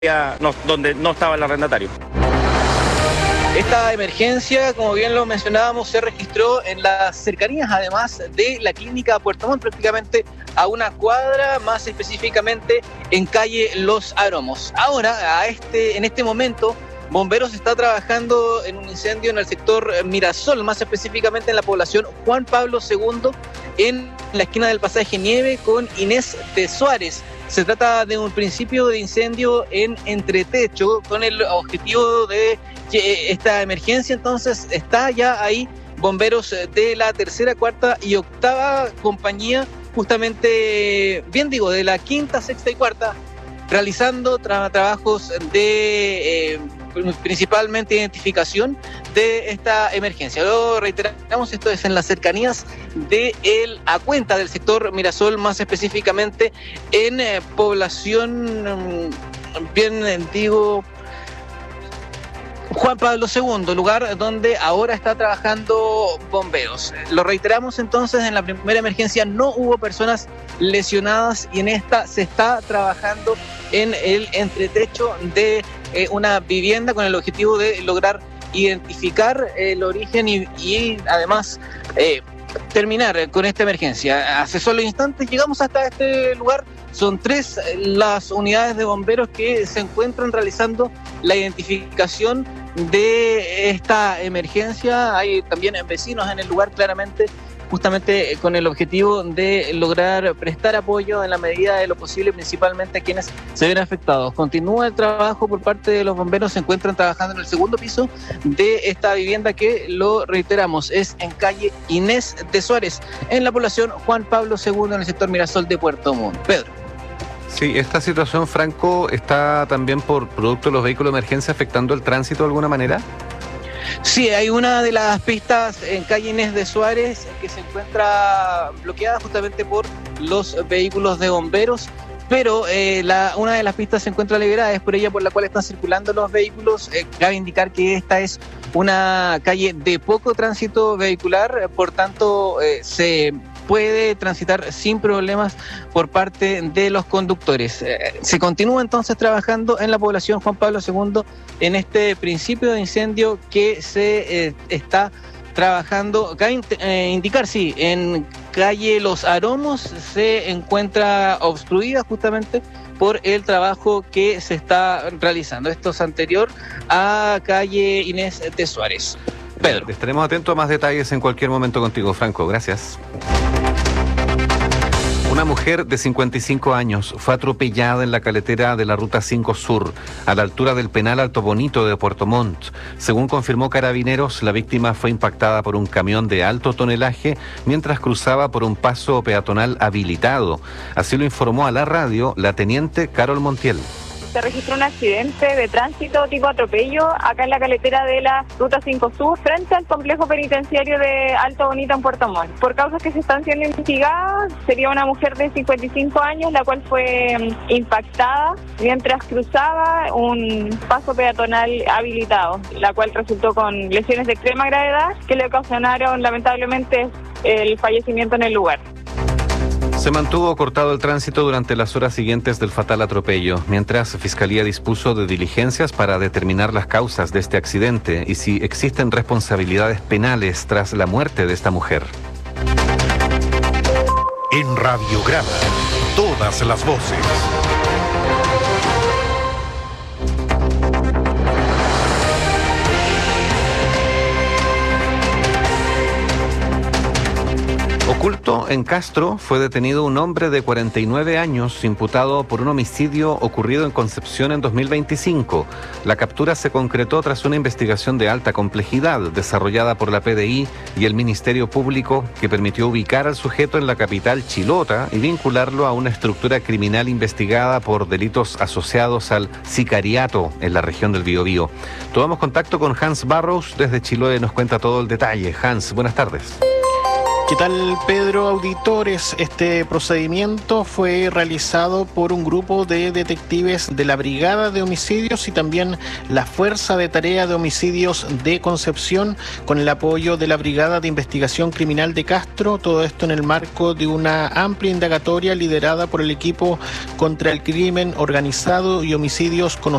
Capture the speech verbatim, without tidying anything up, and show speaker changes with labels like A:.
A: no, donde no estaba el arrendatario.
B: Esta emergencia, como bien lo mencionábamos, se registró en las cercanías, además de la clínica Puerto Montt, prácticamente a una cuadra, más específicamente en calle Los Aromos. Ahora, a este, en este momento, Bomberos está trabajando en un incendio en el sector Mirasol, más específicamente en la población Juan Pablo segundo, en la esquina del pasaje Nieve con Inés de Suárez. Se trata de un principio de incendio en entretecho con el objetivo de que esta emergencia entonces está ya ahí. Bomberos de la tercera, cuarta y octava compañía, justamente, bien digo, de la quinta, sexta y cuarta, realizando tra- trabajos de eh, principalmente identificación de esta emergencia. Lo reiteramos, esto es en las cercanías de el a cuenta del sector Mirasol, más específicamente en eh, población, bien eh, digo, Juan Pablo segundo, lugar donde ahora está trabajando Bomberos. Lo reiteramos entonces, en la primera emergencia no hubo personas lesionadas y en esta se está trabajando en el entretecho de eh, una vivienda con el objetivo de lograr identificar el origen y, y además eh, terminar con esta emergencia. Hace solo instantes llegamos hasta este lugar. Son tres las unidades de bomberos que se encuentran realizando la identificación de esta emergencia. Hay también vecinos en el lugar, claramente, justamente con el objetivo de lograr prestar apoyo en la medida de lo posible, principalmente a quienes se ven afectados. Continúa el trabajo por parte de los bomberos, se encuentran trabajando en el segundo piso de esta vivienda que, lo reiteramos, es en calle Inés de Suárez, en la población Juan Pablo segundo, en el sector Mirasol de Puerto Montt. Pedro.
C: Sí, esta situación, Franco, ¿está también por producto de los vehículos de emergencia afectando el tránsito de alguna manera?
B: Sí, hay una de las pistas en calle Inés de Suárez que se encuentra bloqueada justamente por los vehículos de bomberos, pero eh, la, una de las pistas se encuentra liberada, es por ella por la cual están circulando los vehículos. Eh, cabe indicar que esta es una calle de poco tránsito vehicular, por tanto eh, se puede transitar sin problemas por parte de los conductores. Eh, se continúa entonces trabajando en la población Juan Pablo segundo en este principio de incendio que se eh, está trabajando. Cabe eh, indicar, sí, en calle Los Aromos se encuentra obstruida justamente por el trabajo que se está realizando. Esto es anterior a calle Inés de Suárez. Pedro.
C: Estaremos atentos a más detalles en cualquier momento contigo, Franco. Gracias. Una mujer de cincuenta y cinco años fue atropellada en la carretera de la Ruta cinco Sur, a la altura del penal Alto Bonito de Puerto Montt. Según confirmó Carabineros, la víctima fue impactada por un camión de alto tonelaje mientras cruzaba por un paso peatonal habilitado. Así lo informó a la radio la teniente Carol Montiel.
D: Se registró un accidente de tránsito tipo atropello acá en la carretera de la Ruta cinco Sur, frente al complejo penitenciario de Alto Bonito en Puerto Montt. Por causas que se están siendo investigadas, sería una mujer de cincuenta y cinco años, la cual fue impactada mientras cruzaba un paso peatonal habilitado, la cual resultó con lesiones de extrema gravedad que le ocasionaron lamentablemente el fallecimiento en el lugar.
C: Se mantuvo cortado el tránsito durante las horas siguientes del fatal atropello, mientras Fiscalía dispuso de diligencias para determinar las causas de este accidente y si existen responsabilidades penales tras la muerte de esta mujer.
E: En Radiograma, todas las voces.
C: Oculto en Castro fue detenido un hombre de cuarenta y nueve años imputado por un homicidio ocurrido en Concepción en dos mil veinticinco. La captura se concretó tras una investigación de alta complejidad desarrollada por la P D I y el Ministerio Público, que permitió ubicar al sujeto en la capital chilota y vincularlo a una estructura criminal investigada por delitos asociados al sicariato en la región del Biobío. Tomamos contacto con Hans Barrows desde Chiloé, nos cuenta todo el detalle. Hans, buenas tardes.
F: ¿Qué tal, Pedro? Auditores, este procedimiento fue realizado por un grupo de detectives de la Brigada de Homicidios y también la Fuerza de Tarea de Homicidios de Concepción, con el apoyo de la Brigada de Investigación Criminal de Castro. Todo esto en el marco de una amplia indagatoria liderada por el equipo contra el crimen organizado y homicidios conocidos